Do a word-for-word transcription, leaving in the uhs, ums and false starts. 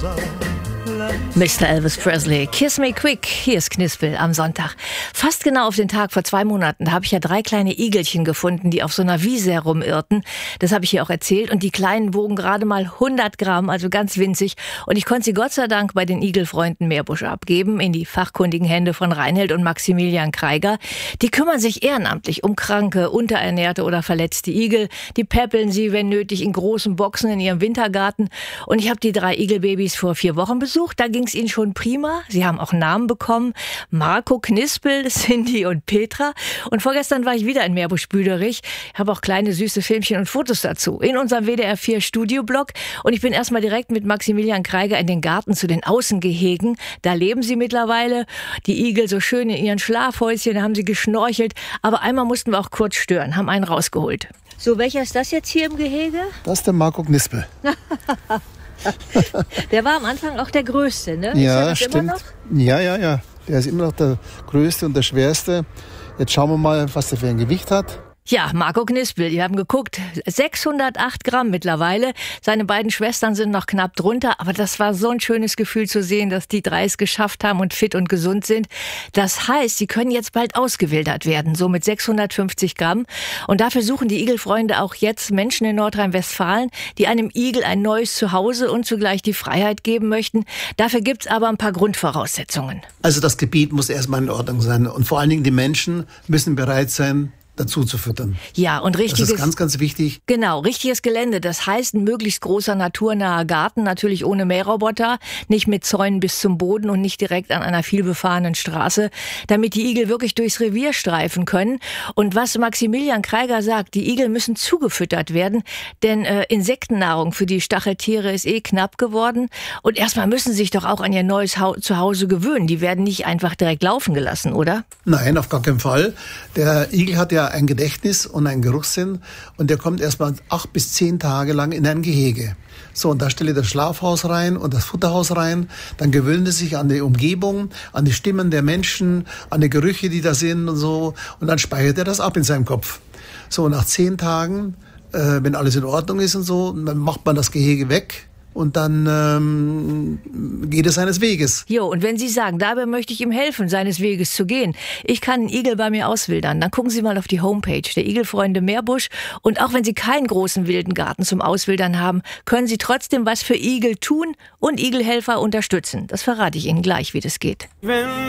Mister Elvis Presley, Kiss Me Quick, hier ist Knispel am Sonntag. Fast genau auf den Tag vor zwei Monaten, da habe ich ja drei kleine Igelchen gefunden, die auf so einer Wiese herumirrten. Das habe ich hier auch erzählt und die Kleinen wogen gerade mal hundert Gramm, also ganz winzig. Und ich konnte sie Gott sei Dank bei den Igelfreunden Meerbusch abgeben, in die fachkundigen Hände von Reinhild und Maximilian Kreiger. Die kümmern sich ehrenamtlich um kranke, unterernährte oder verletzte Igel. Die päppeln sie, wenn nötig, in großen Boxen in ihrem Wintergarten. Und ich habe die drei Igelbabys vor vier Wochen besucht. Da ging es ihnen schon prima. Sie haben auch Namen bekommen. Marco, Knispel, Cindy und Petra. Und vorgestern war ich wieder in Meerbusch-Büderich. Ich habe auch kleine süße Filmchen und Fotos dazu in unserem W D R vier Studioblog. Und ich bin erstmal direkt mit Maximilian Kreiger in den Garten zu den Außengehegen. Da leben sie mittlerweile. Die Igel so schön in ihren Schlafhäuschen, da haben sie geschnorchelt. Aber einmal mussten wir auch kurz stören, haben einen rausgeholt. So, welcher ist das jetzt hier im Gehege? Das ist der Marco Knispel. Der war am Anfang auch der Größte, ne? Ja, ist stimmt. Immer noch? Ja, ja, ja. Der ist immer noch der Größte und der Schwerste. Jetzt schauen wir mal, was der für ein Gewicht hat. Ja, Marco Knispel, die haben geguckt, sechshundertacht Gramm mittlerweile. Seine beiden Schwestern sind noch knapp drunter, aber das war so ein schönes Gefühl zu sehen, dass die drei es geschafft haben und fit und gesund sind. Das heißt, sie können jetzt bald ausgewildert werden, so mit sechshundertfünfzig Gramm. Und dafür suchen die Igelfreunde auch jetzt Menschen in Nordrhein-Westfalen, die einem Igel ein neues Zuhause und zugleich die Freiheit geben möchten. Dafür gibt's aber ein paar Grundvoraussetzungen. Also das Gebiet muss erstmal in Ordnung sein und vor allen Dingen die Menschen müssen bereit sein, dazu zu füttern. Ja, und richtiges, das ist ganz, ganz wichtig. Genau, richtiges Gelände. Das heißt, ein möglichst großer, naturnaher Garten, natürlich ohne Mähroboter, nicht mit Zäunen bis zum Boden und nicht direkt an einer vielbefahrenen Straße, damit die Igel wirklich durchs Revier streifen können. Und was Maximilian Kreiger sagt, die Igel müssen zugefüttert werden, denn äh, Insektennahrung für die Stacheltiere ist eh knapp geworden. Und erstmal müssen sie sich doch auch an ihr neues ha- Zuhause gewöhnen. Die werden nicht einfach direkt laufen gelassen, oder? Nein, auf gar keinen Fall. Der Igel hat ja ein Gedächtnis und einen Geruchssinn und der kommt erstmal acht bis zehn Tage lang in ein Gehege. So, und da stelle ich das Schlafhaus rein und das Futterhaus rein. Dann gewöhnt es sich an die Umgebung, an die Stimmen der Menschen, an die Gerüche, die da sind und so. Und dann speichert er das ab in seinem Kopf. So, nach zehn Tagen, äh, wenn alles in Ordnung ist und so, dann macht man das Gehege weg. Und dann ähm, geht es seines Weges. Jo, und wenn Sie sagen, dabei möchte ich ihm helfen, seines Weges zu gehen. Ich kann einen Igel bei mir auswildern. Dann gucken Sie mal auf die Homepage der Igelfreunde Meerbusch. Und auch wenn Sie keinen großen wilden Garten zum Auswildern haben, können Sie trotzdem was für Igel tun und Igelhelfer unterstützen. Das verrate ich Ihnen gleich, wie das geht. Wenn